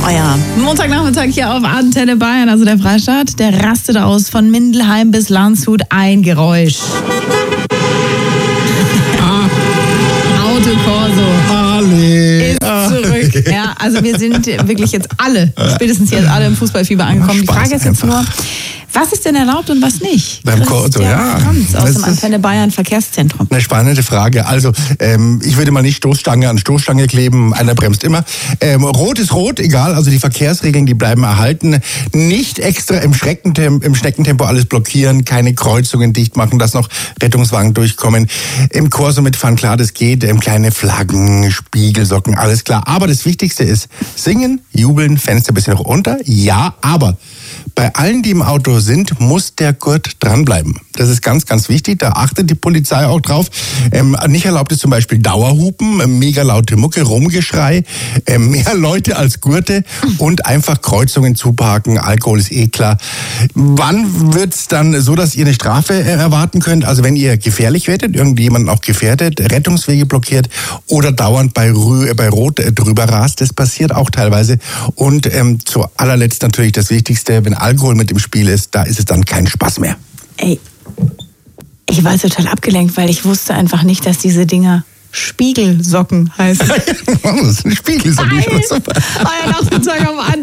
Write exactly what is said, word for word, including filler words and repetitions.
euer Montagnachmittag hier auf Antenne Bayern, also der Freistaat, der rastet aus von Mindelheim bis Landshut. Ein Geräusch. Ah. Autokorso. Alle. Ist zurück. Ja, also wir sind wirklich jetzt alle, spätestens jetzt alle im Fußballfieber angekommen. Die Frage ist jetzt nur, was ist denn erlaubt und was nicht? Beim Korso, ja. Franz aus dem Antenne Bayern Verkehrszentrum. Eine spannende Frage. Also, ähm, ich würde mal nicht Stoßstange an Stoßstange kleben. Einer bremst immer. Ähm, rot ist rot, egal. Also die Verkehrsregeln, die bleiben erhalten. Nicht extra im Schneckentempo, im Schneckentempo alles blockieren, keine Kreuzungen dicht machen, dass noch Rettungswagen durchkommen. Im Korso mitfahren, klar, das geht. Ähm, kleine Flaggen, Spiegelsocken, alles klar. Aber das Wichtigste ist, singen, jubeln, Fenster ein bisschen runter. Ja, aber bei allen, die im Auto sind, muss der Gurt dranbleiben. Das ist ganz, ganz wichtig. Da achtet die Polizei auch drauf. Ähm, nicht erlaubt ist zum Beispiel Dauerhupen, äh, mega laute Mucke, Rumgeschrei, äh, mehr Leute als Gurte und einfach Kreuzungen zuparken. Alkohol ist eh klar. Wann wird's dann so, dass ihr eine Strafe äh, erwarten könnt? Also wenn ihr gefährlich werdet, irgendjemanden auch gefährdet, Rettungswege blockiert oder dauernd bei, Rü- bei Rot äh, drüber rast. Das passiert auch teilweise. Und ähm, zu allerletzt natürlich das Wichtigste, wenn Alkohol mit im Spiel ist, da ist es dann kein Spaß mehr. Ey, ich war total abgelenkt, weil ich wusste einfach nicht, dass diese Dinger Spiegelsocken heißen. Das ist ein Spiegelsocken. Euer Nachmittag am Antenne.